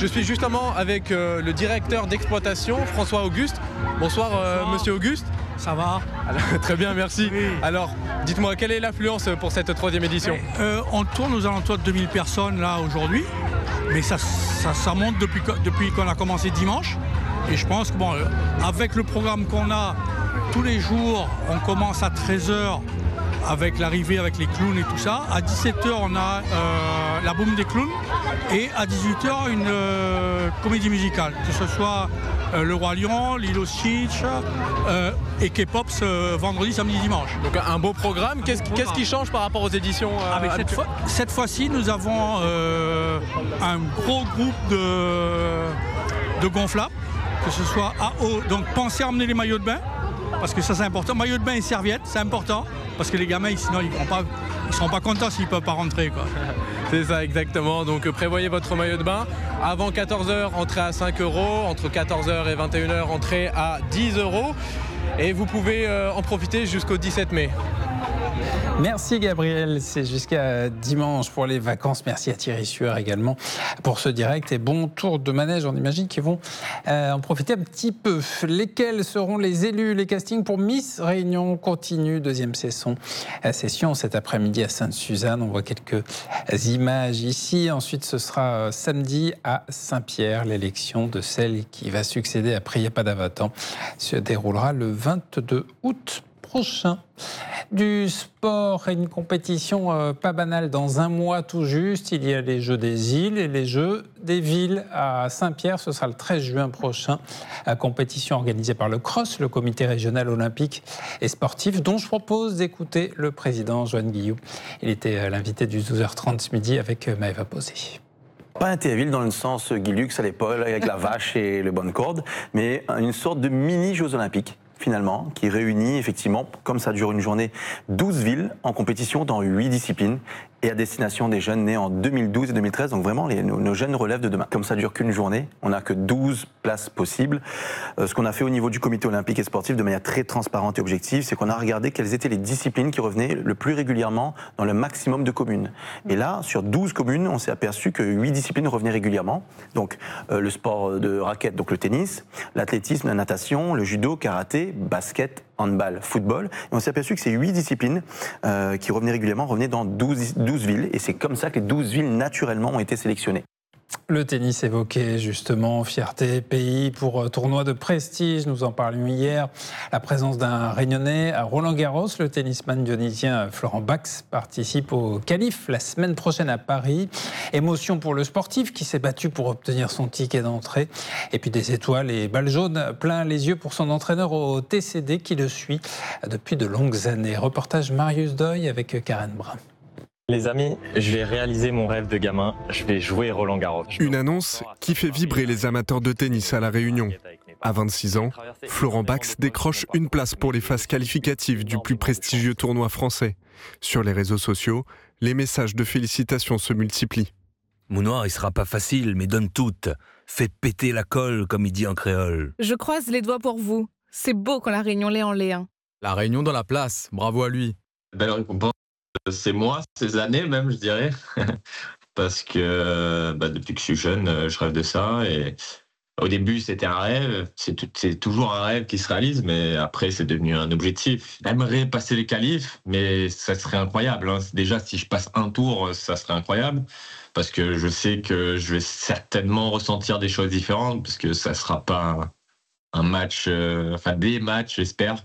Je suis justement avec le directeur d'exploitation, François Auguste. Bonsoir, monsieur Auguste. Ça va? Alors, très bien, merci. Oui. Alors, dites-moi, quelle est l'affluence pour cette 3e édition? On tourne aux alentours de 2000 personnes là aujourd'hui, mais ça monte depuis qu'on a commencé dimanche. Et je pense que avec le programme qu'on a tous les jours, on commence à 13h avec l'arrivée avec les clowns et tout ça. À 17h, on a la boum des clowns et à 18h, une comédie musicale, que ce soit Le Roi Lion, Lilo Stitch et K-Pop vendredi, samedi, dimanche. Donc un beau programme. Qu'est-ce qui change par rapport aux éditions Cette fois-ci, nous avons un gros groupe de gonflables, que ce soit AO. Donc pensez à emmener les maillots de bain, parce que ça c'est important. Maillots de bain et serviettes, c'est important, parce que les gamins, sinon ils ne seront pas contents s'ils ne peuvent pas rentrer, quoi. C'est ça, exactement. Donc prévoyez votre maillot de bain. Avant 14h, entrée à 5 €. Entre 14h et 21h, entrée à 10 €. Et vous pouvez en profiter jusqu'au 17 mai. Merci Gabriel, c'est jusqu'à dimanche pour les vacances. Merci à Thierry Sueur également pour ce direct et bon tour de manège. On imagine qu'ils vont en profiter un petit peu. Lesquels seront les élus? Les castings pour Miss Réunion continuent, deuxième session cet après-midi à Sainte-Suzanne. On voit quelques images ici. Ensuite, ce sera samedi à Saint-Pierre. L'élection de celle qui va succéder à Priya-Padavatan se déroulera le 22 août prochain. Du sport et une compétition pas banale dans un mois tout juste. Il y a les Jeux des îles et les Jeux des villes à Saint-Pierre. Ce sera le 13 juin prochain. Compétition organisée par le CROSS, le comité régional olympique et sportif, dont je propose d'écouter le président Joanne Guillou. Il était l'invité du 12h30 ce midi avec Maëva Posé. Pas un Théaville dans le sens Guilux à l'épaule avec la vache et le bonne corde, mais une sorte de mini-Jeux olympiques finalement, qui réunit effectivement, comme ça dure une journée, 12 villes en compétition dans 8 disciplines et à destination des jeunes nés en 2012 et 2013. Donc vraiment, nos jeunes relèvent de demain. Comme ça dure qu'une journée, on n'a que 12 places possibles. Ce qu'on a fait au niveau du comité olympique et sportif de manière très transparente et objective, c'est qu'on a regardé quelles étaient les disciplines qui revenaient le plus régulièrement dans le maximum de communes. Et là, sur 12 communes, on s'est aperçu que 8 disciplines revenaient régulièrement. Donc le sport de raquette, donc le tennis, l'athlétisme, la natation, le judo, karaté, basket, handball, football. Et on s'est aperçu que ces 8 disciplines qui revenaient régulièrement revenaient dans 12 villes. Et c'est comme ça que les 12 villes, naturellement, ont été sélectionnées. Le tennis évoqué justement, fierté, pays pour tournoi de prestige, nous en parlions hier. La présence d'un Réunionnais à Roland-Garros, le tennisman dionysien Florent Bax participe au qualif la semaine prochaine à Paris. Émotion pour le sportif qui s'est battu pour obtenir son ticket d'entrée. Et puis des étoiles et balles jaunes plein les yeux pour son entraîneur au TCD qui le suit depuis de longues années. Reportage Marius Doyle avec Karen Brun. Les amis, je vais réaliser mon rêve de gamin, je vais jouer Roland-Garros. Une annonce qui fait vibrer les amateurs de tennis à La Réunion. À 26 ans, Florent Bax décroche une place pour les phases qualificatives du plus prestigieux tournoi français. Sur les réseaux sociaux, les messages de félicitations se multiplient. Mon noir, il sera pas facile, mais donne toute. Fais péter la colle, comme il dit en créole. Je croise les doigts pour vous. C'est beau quand La Réunion l'est en Léen. La Réunion dans la place, bravo à lui. Belle récompense. C'est moi, ces années même, je dirais, parce que depuis que je suis jeune, je rêve de ça. Et au début, c'était un rêve, c'est toujours un rêve qui se réalise, mais après, c'est devenu un objectif. J'aimerais passer les qualifs, mais ça serait incroyable. Déjà, si je passe un tour, ça serait incroyable, parce que je sais que je vais certainement ressentir des choses différentes, parce que ça ne sera pas un match, des matchs, j'espère.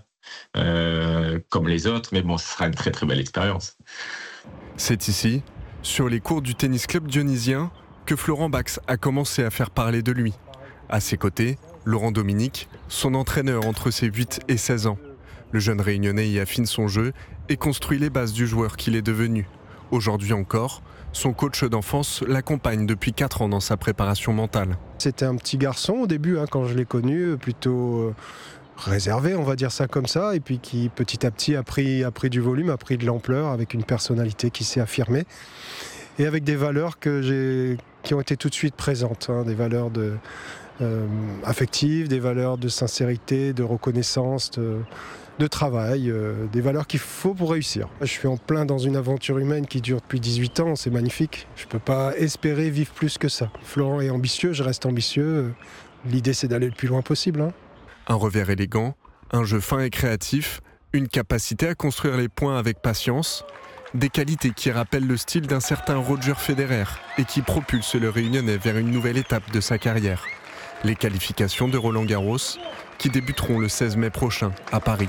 Comme les autres, mais bon, ce sera une très très belle expérience. C'est ici, sur les cours du tennis club dionysien, que Florent Bax a commencé à faire parler de lui. À ses côtés, Laurent Dominique, son entraîneur entre ses 8 et 16 ans. Le jeune réunionnais y affine son jeu et construit les bases du joueur qu'il est devenu. Aujourd'hui encore, son coach d'enfance l'accompagne depuis 4 ans dans sa préparation mentale. C'était un petit garçon au début, quand je l'ai connu, plutôt réservé, on va dire ça comme ça, et puis qui petit à petit a pris du volume, a pris de l'ampleur, avec une personnalité qui s'est affirmée, et avec des valeurs qui ont été tout de suite présentes, des valeurs affectives, des valeurs de sincérité, de reconnaissance, de travail, des valeurs qu'il faut pour réussir. Je suis en plein dans une aventure humaine qui dure depuis 18 ans, c'est magnifique. Je ne peux pas espérer vivre plus que ça. Florent est ambitieux, je reste ambitieux. L'idée, c'est d'aller le plus loin possible. Un revers élégant, un jeu fin et créatif, une capacité à construire les points avec patience, des qualités qui rappellent le style d'un certain Roger Federer et qui propulsent le Réunionnais vers une nouvelle étape de sa carrière. Les qualifications de Roland-Garros qui débuteront le 16 mai prochain à Paris.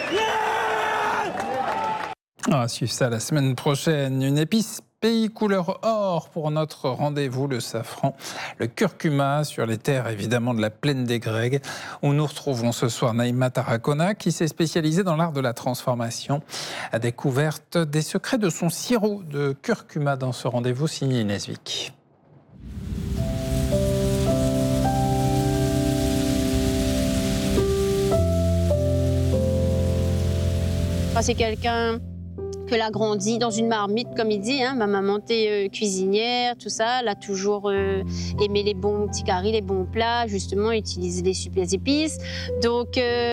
On va suivre ça la semaine prochaine. Une épice pays couleur or pour notre rendez-vous, le safran, le curcuma sur les terres évidemment de la plaine des Grègues, où nous retrouvons ce soir Naïma Tarracona qui s'est spécialisée dans l'art de la transformation, à découverte des secrets de son sirop de curcuma dans ce rendez-vous signé Inès Vic. C'est quelqu'un que l'a grandi dans une marmite, comme il dit. Ma maman était cuisinière, tout ça. Elle a toujours aimé les bons petits caries, les bons plats, justement, utiliser les épices. Donc,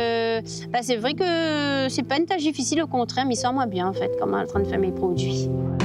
c'est vrai que c'est pas une tâche difficile, au contraire, mais il sent moins bien, en fait, comment elle est en train de faire mes produits.